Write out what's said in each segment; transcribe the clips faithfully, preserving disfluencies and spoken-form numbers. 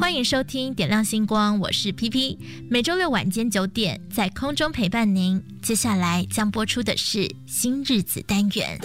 欢迎收听点亮星光，我是 P P， 每周六晚间九点在空中陪伴您。接下来将播出的是新日子单元。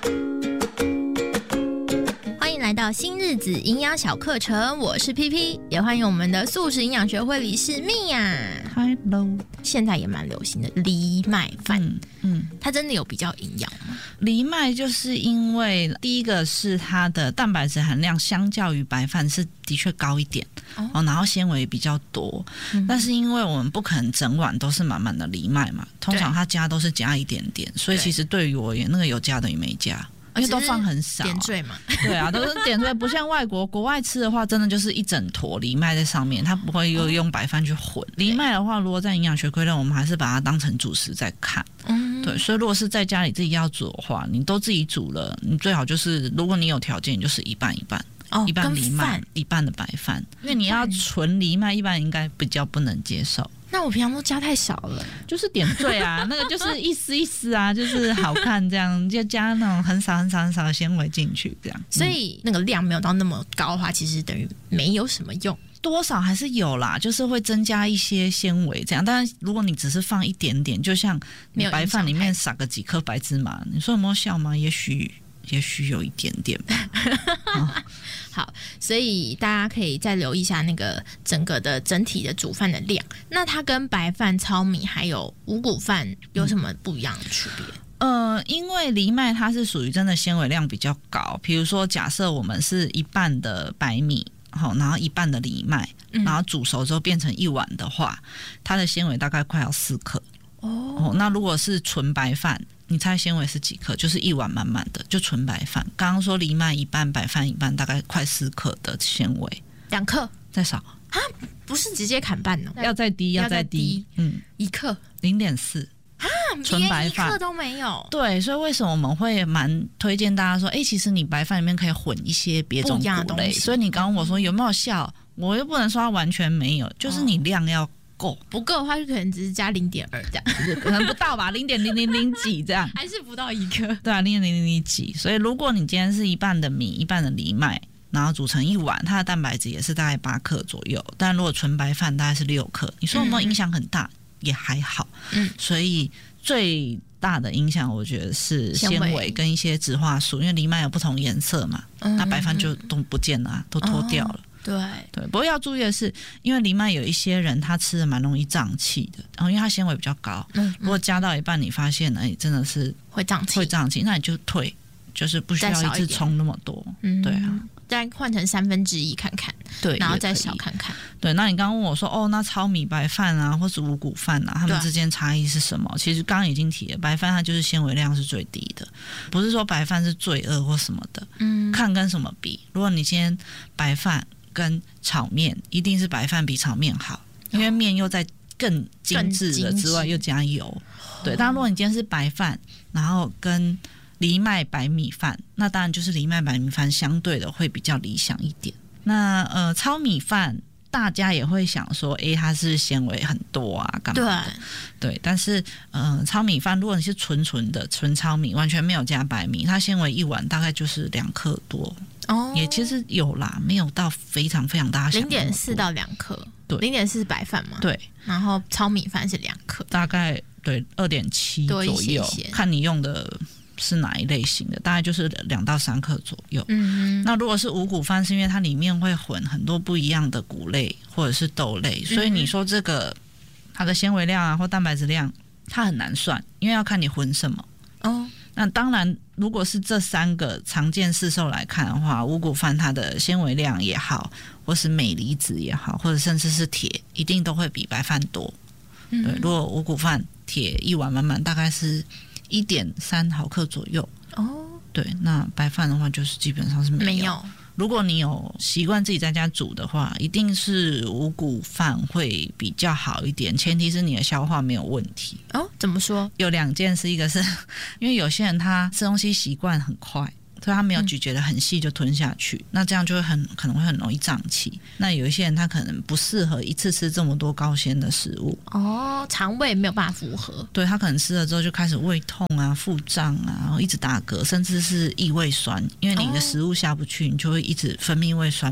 欢迎来到新日子营养小课程，我是 P P， 也欢迎我们的素食营养学会理事蜜呀。 Hello， 现在也蛮流行的藜麦饭，嗯嗯，它真的有比较营养吗？ 藜麦就是因为第一个是它的蛋白质含量相较于白饭是的确高一点，哦哦，然后纤维比较多，嗯，但是因为我们不可能整碗都是满满的藜麦嘛，通常它加都是加一点点，所以其实对于我而言，那个有加等于没加。因为都放很少， 点缀嘛， 对啊，都是点缀，不像外国，国外吃的话，真的就是一整坨藜麦在上面，它不会又用白饭去混。藜麦的话，如果在营养学规论，我们还是把它当成主食在看。嗯，对，所以如果是在家里自己要煮的话，你都自己煮了，你最好就是，如果你有条件，你就是一半一半。哦，一半藜麦，一半的白饭，因为你要纯藜麦，一般应该比较不能接受。 那我平常都加太少了， 就是点缀啊，那个就是一丝一丝啊，就是好看这样，就加那种很少很少很少的纤维进去，这样。 所以那个量没有到那么高的话，其实等于没有什么用。 多少还是有啦，就是会增加一些纤维这样。但是如果你只是放一点点，就像你白饭里面撒个几颗白芝麻，你说有没有效吗？也许。也许有一点点吧。哦， 好，所以大家可以再留意一下那个整个的整体的煮饭的量。那它跟白饭、糙米还有五谷饭有什么不一样的区别？ 嗯、呃，因为藜麦它是属于真的纤维量比较高，比如说假设我们是一半的白米，然后一半的藜麦，然后煮熟之后变成一碗的话，它的纤维大概快要四克。哦，那如果是纯白饭，你猜纤维是几克？就是一碗满满的，就纯白饭。刚刚说藜麦一半，白饭一半，大概快四克的纤维， 两克再少啊？不是直接砍半哦， 要再低，要再低，嗯， 一克零点四啊，纯白饭连一克都没有。 对，所以为什么我们会蛮推荐大家说，哎，其实你白饭里面可以混一些别种谷类。所以你刚刚我说有没有效，我又不能说它完全没有，就是你量要。够不够的话，就可能只是加零点二这样， 可能不到吧，零点零零零几这样， 还是不到一克。 对啊，零点零零零几。所以如果你今天是一半的米，一半的藜麦，然后煮成一碗，它的蛋白质也是大概八克左右。但如果纯白饭大概是六克，你说有没有影响很大？嗯，也还好。嗯，所以最大的影响，我觉得是纤维跟一些植化素，因为藜麦有不同颜色嘛，嗯，那白饭就都不见了，都脱掉了。哦， 对对，不过要注意的是，因为藜麦有一些人他吃的蛮容易胀气的，然后因为它纤维比较高，嗯，如果加到一半你发现哎真的是会胀气， 会胀气，那你就退，就是不需要一次冲那么多，嗯，对啊， 再换成三分之一看看， 对， 然后再少看看， 对。那你刚刚问我说，哦，那糙米白饭啊，或是五谷饭啊，它们之间差异是什么？其实刚刚已经提了，白饭它就是纤维量是最低的，不是说白饭是罪恶或什么的，嗯，看跟什么比。如果你今天白饭跟炒面，一定是白饭比炒面好，因为面又在更精致了之外又加油，对。但如果你今天是白饭，然后跟藜麦白米饭，那当然就是藜麦白米饭相对的会比较理想一点。那呃，糙米饭大家也会想说，诶，它是纤维很多啊，干嘛的？对，对。但是呃，糙米饭如果你是纯纯的纯糙米，完全没有加白米，它纤维一碗大概就是两克多。哦，也其实有啦，没有到非常非常大， 零点四到两克，对，零点四是白饭嘛， 对， 然后糙米饭是两克， 大概对二点七左右，看你用的是哪一类型的，大概就是两到三克左右。嗯，那如果是五谷饭，是因为它里面会混很多不一样的谷类或者是豆类，所以你说这个它的纤维量啊或蛋白质量，它很难算，因为要看你混什么。哦。那当然，如果是这三个常见市售来看的话，五谷饭它的纤维量也好，或是镁离子也好，或者甚至是铁，一定都会比白饭多。嗯，对，如果五谷饭铁一碗满满大概是一点三毫克左右。哦，对，那白饭的话就是基本上是没有。没有。如果你有习惯自己在家煮的话，一定是五谷饭会比较好一点，前提是你的消化没有问题。 哦，怎么说？ 有两件事，一个是因为有些人他吃东西习惯很快，所以他没有咀嚼的很细就吞下去，嗯，那这样就会很可能会很容易胀气。那有一些人他可能不适合一次吃这么多高纤的食物， 哦，肠胃没有办法符合， 对，他可能吃了之后就开始胃痛啊、腹胀啊，然后一直打嗝，甚至是异胃酸，因为你的食物下不去，你就会一直分泌胃酸嘛。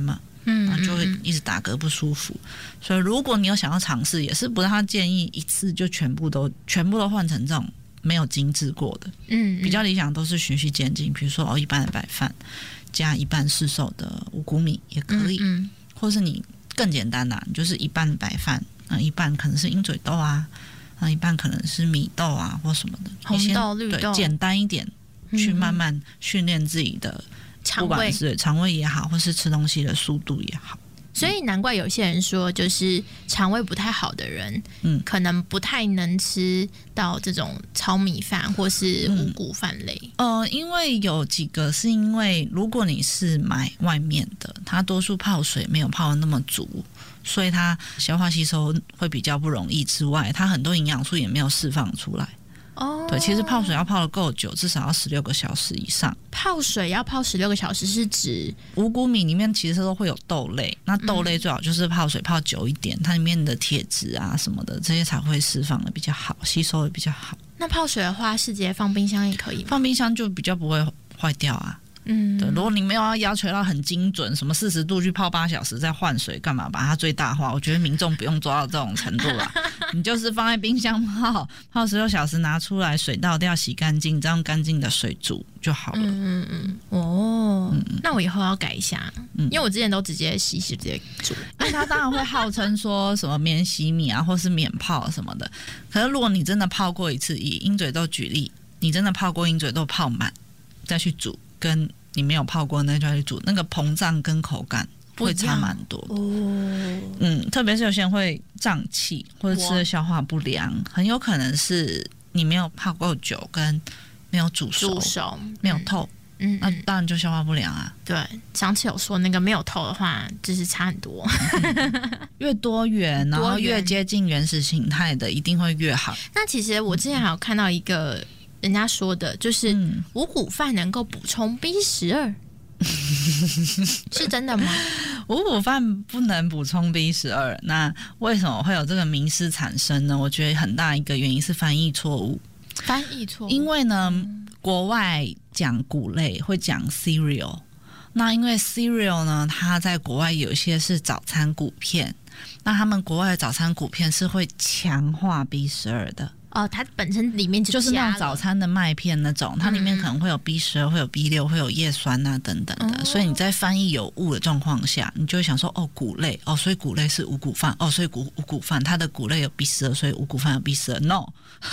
嗯，然后就会一直打嗝不舒服。所以如果你有想要尝试，也是不是他建议一次就全部都全部都换成这种没有精制过的，嗯，比较理想都是循序渐进，比如说哦一半的白饭加一半市售的五谷米也可以，嗯嗯，或是你更简单啦，你就是一半白饭，嗯，一半可能是鹰嘴豆啊，嗯，一半可能是米豆啊或什么的， 红豆绿豆， 对，简单一点，去慢慢训练自己的不管是肠胃也好，或是吃东西的速度也好。 所以难怪有些人说，就是肠胃不太好的人，嗯，可能不太能吃到这种糙米饭或是五谷饭类。 嗯、呃，因为有几个是因为，如果你是买外面的，它多数泡水没有泡的那么足，所以它消化吸收会比较不容易。之外，它很多营养素也没有释放出来。哦，对，其实泡水要泡得够久，至少要十六个小时以上。 泡水要泡十六个小时是指五谷米里面其实都会有豆类，那豆类最好就是泡水泡久一点，嗯，它里面的铁质啊什么的这些才会释放的比较好，吸收的比较好。 那泡水的话是直接放冰箱也可以吗？ 放冰箱就比较不会坏掉啊。嗯，对，如果你没有要要求到很精准，什么四十度去泡八小时再换水，干嘛把它最大化？我觉得民众不用做到这种程度啦。你就是放在冰箱泡泡十六小时，拿出来水倒掉，洗干净，这样干净的水煮就好了。嗯嗯嗯， 哦，嗯，那我以后要改一下，嗯，因为我之前都直接洗洗直接煮。 因为它当然会号称说什么免洗米啊，或是免泡什么的。可是如果你真的泡过一次，以鹰嘴豆举例，你真的泡过鹰嘴豆泡满再去煮，跟你没有泡过那就去煮，那个膨胀跟口感会差蛮多的。哦，嗯，特别是有些人会胀气或者吃的消化不良，很有可能是你没有泡够久跟没有煮熟，煮熟没有透，嗯，那当然就消化不良啊。 对，上次有说那个没有透的话，就是差很多。 越多元，然后越接近原始形态的，一定会越好。 那其实我之前还有看到一个。人家说的就是五谷饭能够补充 B 十二，是真的吗？ 五谷饭不能补充 B 十二，那为什么会有这个迷思产生呢？我觉得很大一个原因是翻译错误。 翻译错误， 因为呢，国外讲谷类会讲 cereal， 那因为 cereal 呢，它在国外有一些是早餐谷片，那他们国外的早餐谷片是会强化 B 十二的。 哦，它本身里面 就, 就是那种早餐的麦片那种，它里面可能会有 B 十二，会有 B 六，会有叶酸啊等等的，哦，所以你在翻译有误的状况下，你就会想说哦谷类，哦所以谷类是五谷饭，哦所以谷五谷饭它的谷类有 B 十二，所以五谷饭有 B 十二。No，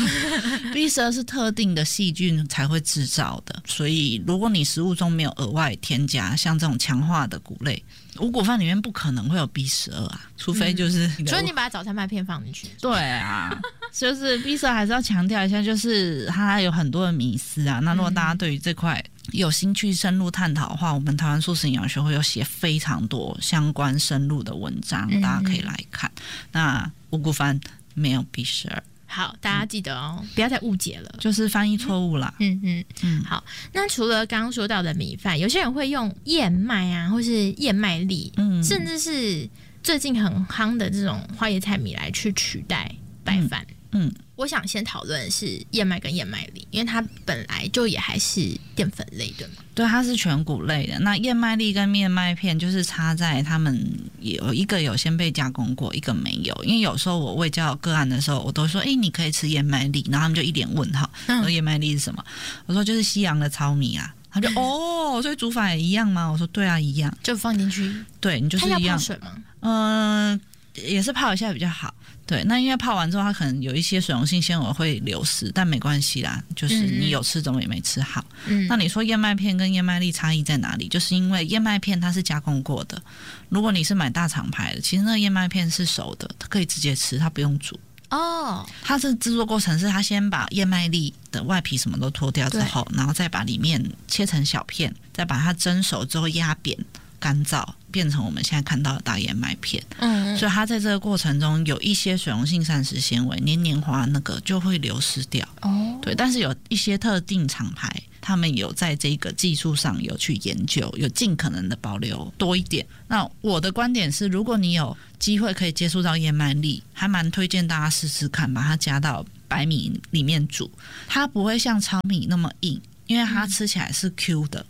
B 十二是特定的细菌才会制造的，所以如果你食物中没有额外添加像这种强化的谷类，五谷饭里面不可能会有 B 十二 啊，除非就是， 嗯，所以你把早餐麦片放进去。 对啊，就是 B 十二还是要强调一下，就是它有很多的迷思啊。那如果大家对于这块有兴趣深入探讨的话，我们台湾素食营养学会有写非常多相关深入的文章，嗯，大家可以来看。那五谷饭没有 B 十二。 好，大家记得哦，嗯，不要再误解了， 就是翻译错误啦。 嗯嗯嗯。好，那除了刚刚说到的米饭，有些人会用燕麦啊，或是燕麦粒，嗯，甚至是最近很夯的这种花椰菜米来去取代白饭。嗯，嗯，我想先讨论的是燕麦跟燕麦粒，因为它本来就也还是淀粉类的嘛。 对，它是全谷类的。那燕麦粒跟燕麦片就是差在它们有一个有先被加工过，一个没有。因为有时候我卫教个案的时候，我都说：“哎，你可以吃燕麦粒。”然后他们就一脸问号，说：“燕麦粒是什么？”我说：“就是西洋的糙米啊。”他就哦，所以煮法也一样吗？我说：“对啊，一样。” 就放进去。 对，你就是一样。 它要泡水吗？ 嗯、呃，也是泡一下比较好。对，那因为泡完之后它可能有一些水溶性纤维会流失，但没关系啦，就是你有吃怎么也没吃好。嗯，那你说燕麦片跟燕麦粒差异在哪里？就是因为燕麦片它是加工过的，如果你是买大厂牌的，其实那个燕麦片是熟的，它可以直接吃，它不用煮。哦，它是制作过程是它先把燕麦粒的外皮什么都脱掉之后，然后再把里面切成小片，再把它蒸熟之后压扁干燥，变成我们现在看到的大燕麦片。嗯，所以它在这个过程中有一些水溶性膳食纤维黏黏滑那个就会流失掉。哦，对，但是有一些特定厂牌他们有在这个技术上有去研究，有尽可能的保留多一点。那我的观点是，如果你有机会可以接触到燕麦粒，还蛮推荐大家试试看，把它加到白米里面煮，它不会像糙米那么硬，因为它吃起来是 Q 的，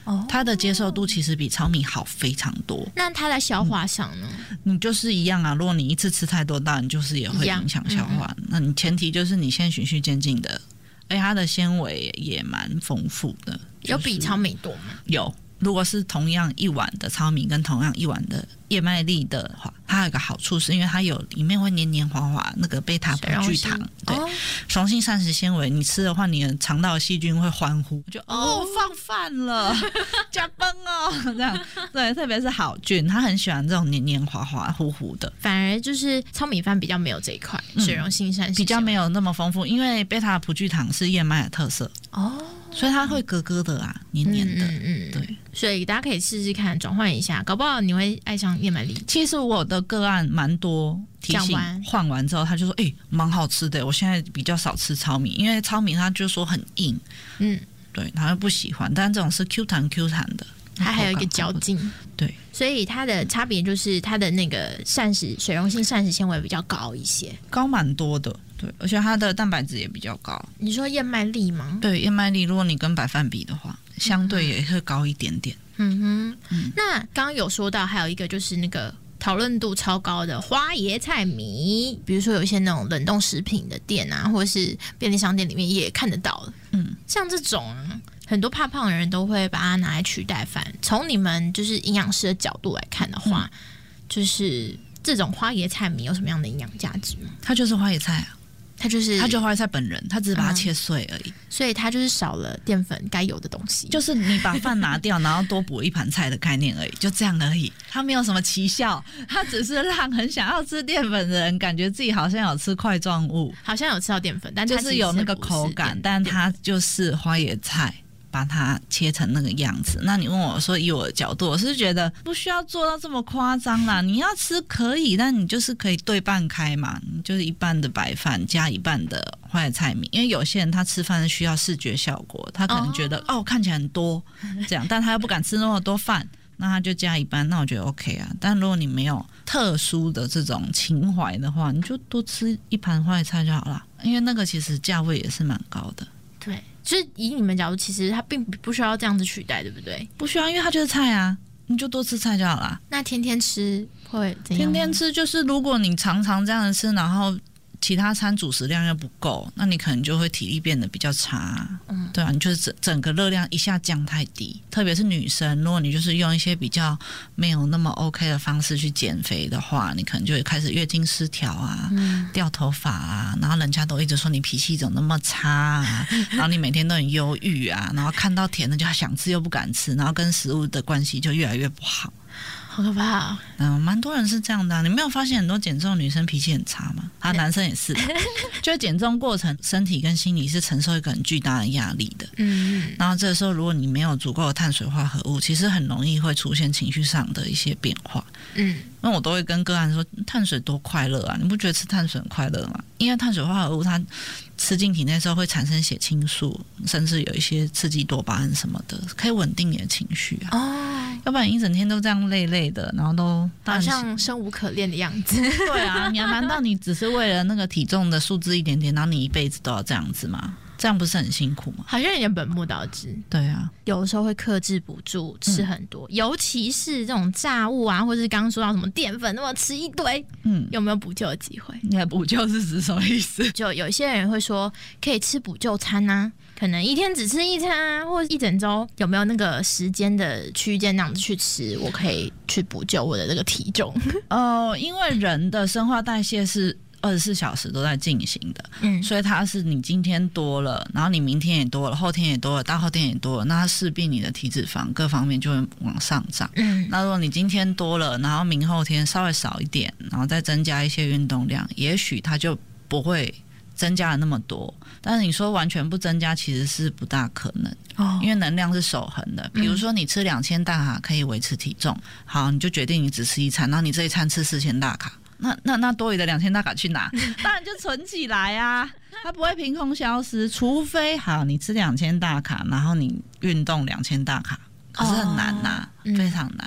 哦，它的接受度其实比糙米好非常多。 那它在消化上呢？ 嗯、你就是一样啊，如果你一次吃太多，当然就是也会影响消化。嗯、那你前提就是你先循序渐进的，而且它的纤维也蛮丰富的。就是、 有比糙米多吗？ 有。如果是同样一碗的糙米跟同样一碗的燕麦粒的话，它有一个好处是因为它有里面会黏黏滑滑那个贝塔葡聚糖，对，水溶性膳食纤维，你吃的话，你的肠道的细菌会欢呼，就哦放饭了，加崩哦这样，对，特别是好菌，他很喜欢这种黏黏滑滑糊糊的。 反而就是糙米饭比较没有这一块，水溶性膳食、嗯、 比较没有那么丰富，因为贝塔葡聚糖是燕麦的特色哦。所以它会咯咯的啊，黏黏的，嗯嗯，对， 所以大家可以试试看转换一下，搞不好你会爱上燕麦粒。 其实我的个案蛮多提醒换完之后，他就说：“哎、欸，蛮好吃的。”我现在比较少吃糙米，因为糙米他就说很硬，嗯，对，他就不喜欢。但这种是 Q 弹 Q 弹的， 它还有一个嚼劲， 对， 所以它的差别就是它的那个膳食水溶性膳食纤维比较高一些， 高蛮多的。对，而且它的蛋白质也比较高。 你说燕麦粒吗？ 对，燕麦粒，如果你跟白饭比的话，相对也会高一点点。嗯哼，嗯那刚刚有说到，还有一个就是那个讨论度超高的花椰菜米，比如说有一些那种冷冻食品的店啊，或者是便利商店里面也看得到了。嗯，像这种啊，很多怕胖的人都会把它拿来取代饭。从你们就是营养师的角度来看的话，嗯、就是这种花椰菜米有什么样的营养价值吗？ 它就是花椰菜啊。 它就是它就花椰菜本人，它只是把它切碎而已、嗯， 所以它就是少了淀粉该有的东西， 就是你把饭拿掉，然后多补一盘菜的概念而已，就这样而已。它没有什么奇效，它只是让很想要吃淀粉的人感觉自己好像有吃块状物， 好像有吃到淀粉，但它就是有那个口感，但它就是花椰菜。把它切成那个样子，那你问我说，以我的角度，我是觉得不需要做到这么夸张啦。你要吃可以，但你就是可以对半开嘛，你就是一半的白饭加一半的花椰菜米。因为有些人他吃饭是需要视觉效果，他可能觉得 哦, 哦看起来很多这样，但他又不敢吃那么多饭，那他就加一半，那我觉得 OK 啊。但如果你没有特殊的这种情怀的话，你就多吃一盘花椰菜就好了，因为那个其实价位也是蛮高的。 对。就是以你们角度，其实它并不需要这样子取代，对不对？ 不需要，因为它就是菜啊，你就多吃菜就好了。 那天天吃会怎样？ 天天吃就是，如果你常常这样子吃，然后其他餐主食量又不够，那你可能就会体力变得比较差。嗯，对啊，你就是整整个热量一下降太低，特别是女生，如果你就是用一些比较没有那么 OK 的方式去减肥的话，你可能就会开始月经失调啊、嗯、掉头发啊，然后人家都一直说你脾气怎么那么差啊，然后你每天都很忧郁啊，然后看到甜的就想吃又不敢吃，然后跟食物的关系就越来越不好。 好可怕、哦！ 嗯，蛮多人是这样的、啊。你没有发现很多减重的女生脾气很差吗？啊，男生也是的。就是减重过程，身体跟心理是承受一个很巨大的压力的。嗯，然后这个时候，如果你没有足够的碳水化合物，其实很容易会出现情绪上的一些变化。嗯，那我都会跟个案说，碳水多快乐啊！你不觉得吃碳水很快乐吗？因为碳水化合物它吃进体内的时候会产生血清素，甚至有一些刺激多巴胺什么的，可以稳定你的情绪啊。哦，要不然你一整天都这样累累的，然后都好像生无可恋的样子。 对啊，你难道你只是为了那个体重的数字一点点，然后你一辈子都要这样子吗？这样不是很辛苦吗？ 好像有点本末倒置。 对啊， 有的时候会克制不住吃很多、嗯、尤其是这种炸物啊，或是刚刚说到什么淀粉那么吃一堆，嗯，有没有补救的机会？ 你的补救是指什么意思？ 就有一些人会说可以吃补救餐啊，可能一天只吃一餐啊，或者一整周，有没有那个时间的区间那样子去吃，我可以去补救我的这个体重？ 哦、呃，因为人的生化代谢是二十四小时都在进行的，嗯，所以它是你今天多了，然后你明天也多了，后天也多了，大后天也多了，那它势必你的体脂肪各方面就会往上涨。嗯，那如果你今天多了，然后明后天稍微少一点，然后再增加一些运动量，也许它就不会增加了那么多。但是你说完全不增加，其实是不大可能，哦，因为能量是守恒的。比如说你吃两千大卡可以维持体重，好，你就决定你只吃一餐，然后你这一餐吃四千大卡。那那那多余的两千大卡去哪？当然就存起来啊，它不会凭空消失，除非好你吃两千大卡，然后你运动两千大卡，可是很难呐、啊，哦嗯、非常难。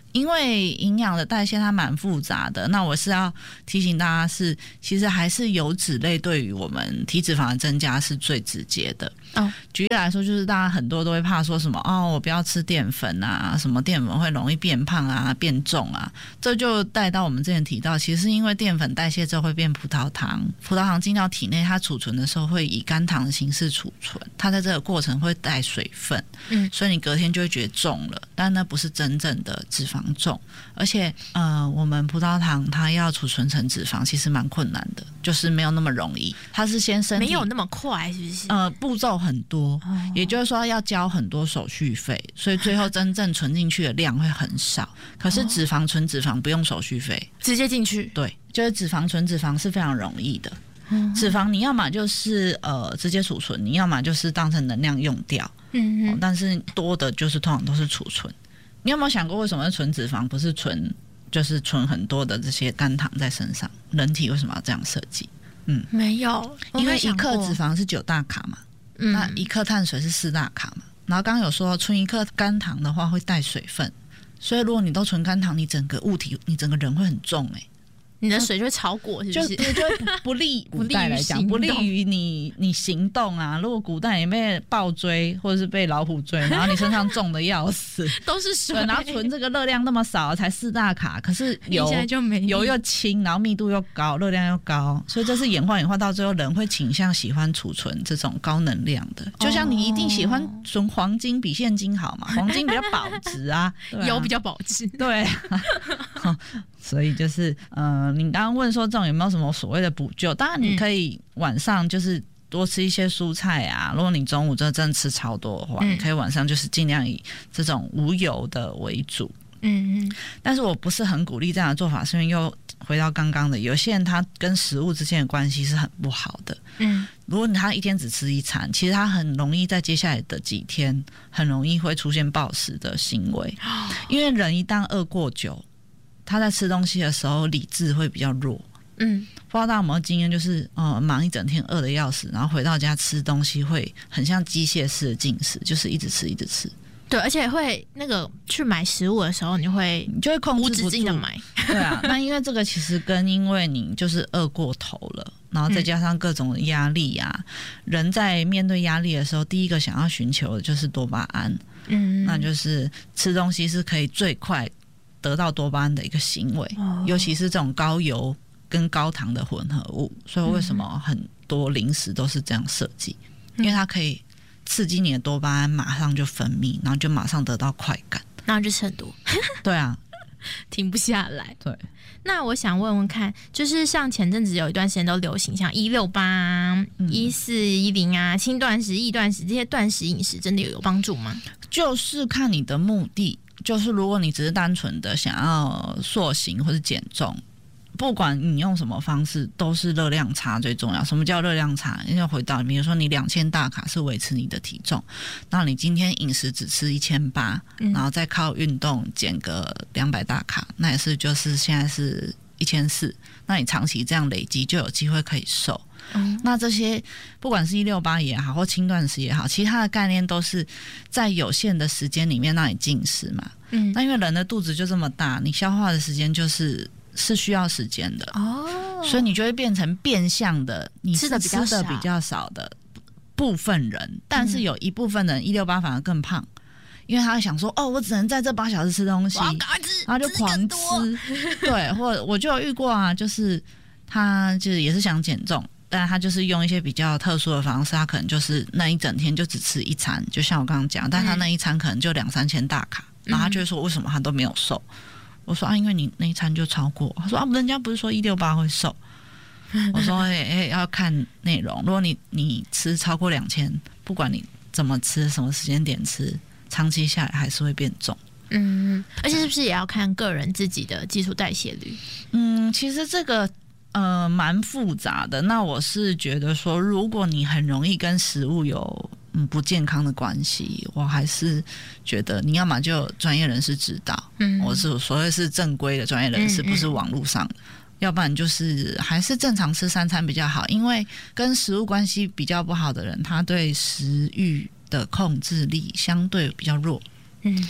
因为营养的代谢它蛮复杂的，那我是要提醒大家是，其实还是油脂类对于我们体脂肪的增加是最直接的。哦，举例来说，就是大家很多都会怕说什么哦，我不要吃淀粉啊，什么淀粉会容易变胖啊、变重啊，这就带到我们之前提到，其实是因为淀粉代谢之后会变葡萄糖，葡萄糖进到体内，它储存的时候会以肝糖的形式储存，它在这个过程会带水分，嗯，所以你隔天就会觉得重了，但那不是真正的脂肪重，而且呃，我们葡萄糖它要储存成脂肪其实蛮困难的，就是没有那么容易，它是先身体没有那么快，是不是？ 呃，步骤很多，哦，也就是说要交很多手续费，所以最后真正存进去的量会很少。可是脂肪存脂肪不用手续费， 直接进去。 对，就是脂肪存脂肪是非常容易的。嗯，脂肪你要么就是呃直接储存，你要么就是当成能量用掉。嗯嗯，哦，但是多的就是通常都是储存。你有没有想过为什么存脂肪不是存就是存很多的这些肝糖在身上？人体为什么要这样设计？嗯， 没有， 因为一克脂肪是九大卡嘛，嗯，那一克碳水是四大卡嘛。然后刚刚有说存一克肝糖的话会带水分，所以如果你都存肝糖，你整个物体你整个人会很重哎，欸。 你的水就会超过，是不是？ 就就会不利古代来讲，不利于你你行动啊。如果古代你被豹追或者是被老虎追，然后你身上重的要死， 都是水， 然后存这个热量那么少，才四大卡，可是油现在就没油又轻，然后密度又高，热量又高，所以这是演化演化到最后，人会倾向喜欢储存这种高能量的。就像你一定喜欢存黄金比现金好嘛，黄金比较保值啊， 啊油比较保值， 对。所以就是呃，你刚刚问说这种有没有什么所谓的补救？当然你可以晚上就是多吃一些蔬菜啊。如果你中午真的真的吃超多的话，嗯，你可以晚上就是尽量以这种无油的为主。嗯嗯。但是我不是很鼓励这样的做法，是因为又回到刚刚的，有些人他跟食物之间的关系是很不好的。嗯。如果他一天只吃一餐，其实他很容易在接下来的几天很容易会出现暴食的行为，因为人一旦饿过久。他在吃东西的时候理智会比较弱，嗯，不知道大家有没有经验，就是呃忙一整天饿得要死，然后回到家吃东西会很像机械式的进食，就是一直吃一直吃。 对，而且会那个去买食物的时候，你会你就会控制不住无止境的买。 对啊，那因为这个其实跟因为你就是饿过头了，然后再加上各种压力啊，嗯，人在面对压力的时候，第一个想要寻求的就是多巴胺，嗯，那就是吃东西是可以最快得到多巴胺的一个行为，哦，尤其是这种高油跟高糖的混合物，所以为什么很多零食都是这样设计，嗯，因为它可以刺激你的多巴胺马上就分泌，然后就马上得到快感， 然后就吃很多。 对啊， 停不下来。 对， 那我想问问看，就是像前阵子有一段时间都流行像一六八、一四一零啊、轻断食、易断食这些断食饮食，真的有帮助吗？ 就是看你的目的。就是如果你只是单纯的想要塑形或是减重，不管你用什么方式，都是热量差最重要。什么叫热量差？因为回到比如说你两千大卡是维持你的体重，那你今天饮食只吃一千八，然后再靠运动减个两百大卡，那也是就是现在是一千四，那你长期这样累积就有机会可以瘦。嗯，那这些不管是一六八也好或轻断食也好，其他的概念都是在有限的时间里面让你进食嘛。嗯，那因为人的肚子就这么大，你消化的时间就是是需要时间的哦，所以你就会变成变相的，你吃的吃的比较少的部分人，但是有一部分人一六八反而更胖。因为他想说，哦，我只能在这八小时吃东西，然后就狂吃，对，或者我就有遇过啊，就是他就是也是想减重，但他就是用一些比较特殊的方式，他可能就是那一整天就只吃一餐，就像我刚刚讲，但他那一餐可能就两三千大卡，嗯，然后他就会说为什么他都没有瘦？我说啊，因为你那一餐就超过。他说啊，人家不是说一六八会瘦？我说哎哎，要看内容，如果你你吃超过两千，不管你怎么吃，什么时间点吃。长期下来还是会变重， 嗯，而且是不是也要看个人自己的基础代谢率？ 嗯，其实这个呃蛮复杂的。那我是觉得说，如果你很容易跟食物有嗯不健康的关系，我还是觉得你要么就有专业人士指导，嗯，我是所谓是正规的专业人士，嗯嗯，不是网络上的。要不然就是还是正常吃三餐比较好，因为跟食物关系比较不好的人，他对食欲的控制力相对比较弱，嗯，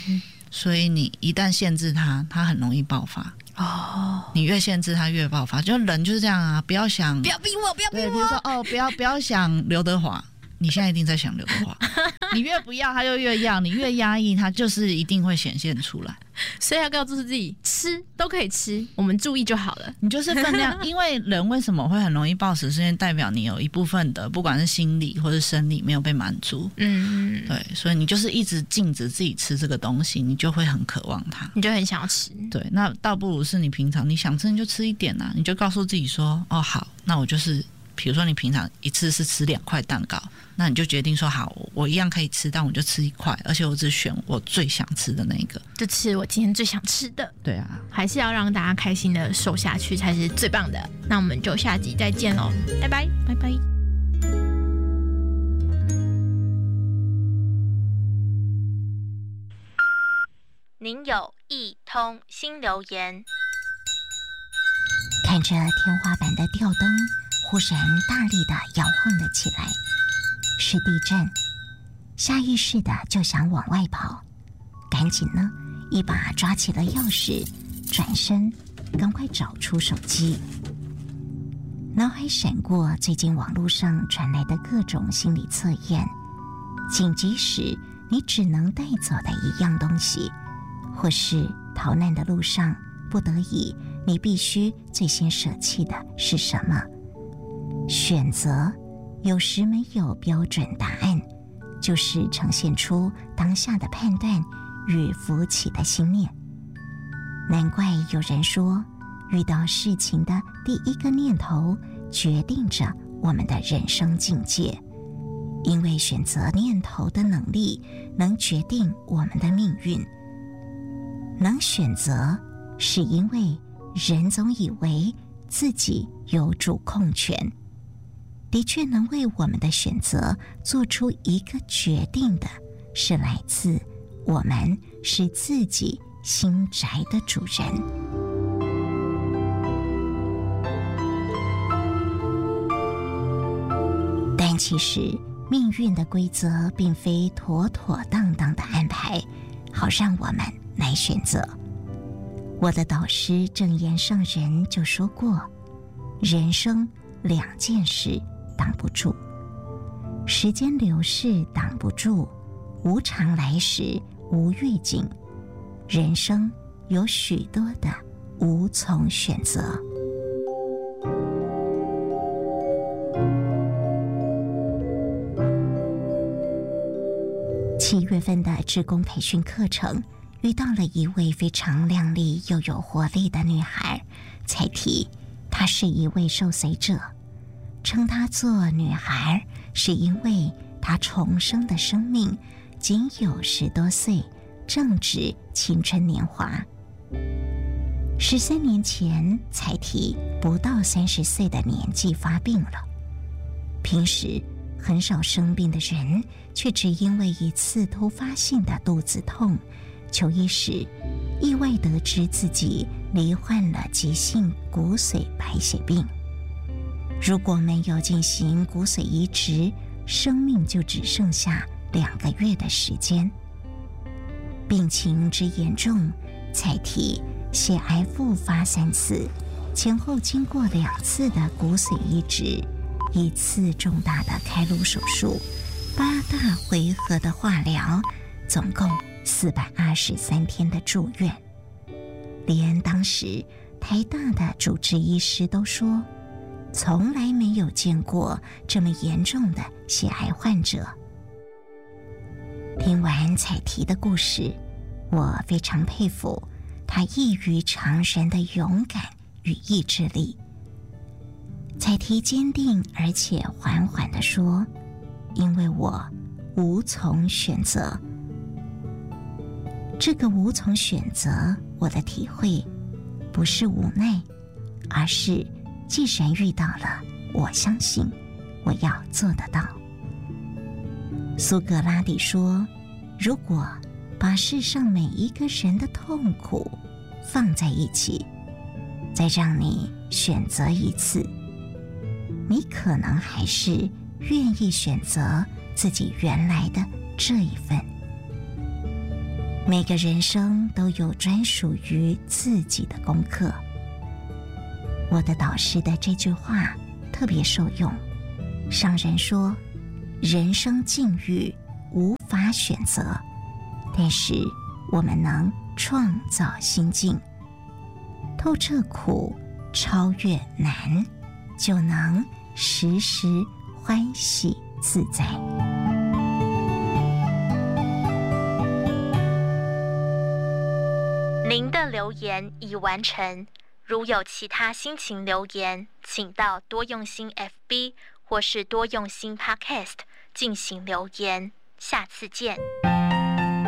所以你一旦限制它，它很容易爆发。哦，你越限制它越爆发，就人就是这样啊！不要想， 不要逼我，不要逼我。 比如说哦，不要不要想刘德华，你现在一定在想刘德华。你越不要，他就越要；你越压抑，他就是一定会显现出来。 所以要告诉自己，吃都可以吃，我们注意就好了。 你就是分量，因为人为什么会很容易暴食，是因为代表你有一部分的，不管是心理或是生理没有被满足。嗯，对，所以你就是一直禁止自己吃这个东西，你就会很渴望它， 你就很想要吃。 对，那倒不如是你平常你想吃你就吃一点啊，你就告诉自己说，哦，好，那我就是。比如说你平常一次是吃两块蛋糕，那你就决定说好，我一样可以吃，但我就吃一块，而且我只选我最想吃的那一个， 就吃我今天最想吃的。 对啊， 还是要让大家开心的瘦下去才是最棒的。那我们就下集再见咯，拜拜拜拜。您有一通新留言。 看着天花板的吊灯忽然大力地摇晃了起来，是地震，下意识的就想往外跑，赶紧呢一把抓起了钥匙，转身赶快找出手机。脑海闪过最近网络上传来的各种心理测验，紧急时你只能带走的一样东西，或是逃难的路上不得已你必须最先舍弃的是什么？选择有时没有标准答案，就是呈现出当下的判断与浮起的心念。难怪有人说，遇到事情的第一个念头决定着我们的人生境界，因为选择念头的能力能决定我们的命运。能选择是因为人总以为自己有主控权，的确能为我们的选择做出一个决定的，是来自我们是自己心宅的主人。但其实命运的规则并非妥妥当当的安排，好让我们来选择。我的导师正言上人就说过，人生两件事挡不住，时间流逝挡不住，无常来时无预警，人生有许多的无从选择。七月份的志工培训课程，遇到了一位非常靓丽又有活力的女孩，才提她是一位受随者，称她做女孩是因为她重生的生命仅有十多岁，正值青春年华。十三年前才提不到三十岁的年纪发病了，平时很少生病的人，却只因为一次突发性的肚子痛，求医时意外得知自己罹患了急性骨髓白血病。如果没有进行骨髓移植，生命就只剩下两个月的时间。病情之严重，才提血癌复发三次，前后经过两次的骨髓移植，一次重大的开颅手术，八大回合的化疗，总共四百二十三天的住院。连当时台大的主治医师都说，从来没有见过这么严重的血癌患者。听完彩提的故事，我非常佩服他异于常人的勇敢与意志力。彩提坚定而且缓缓地说，因为我无从选择。这个无从选择，我的体会不是无奈，而是既然遇到了，我相信我要做得到。苏格拉底说，如果把世上每一个人的痛苦放在一起，再让你选择一次，你可能还是愿意选择自己原来的这一份。 每个人生都有专属于自己的功课。我的导师的这句话特别受用。上人说，人生境遇无法选择，但是我们能创造心境，透彻苦，超越难，就能时时欢喜自在。 您的留言已完成，如有其他心情留言，请到多用心 F B 或是多用心 Podcast 进行留言。下次见。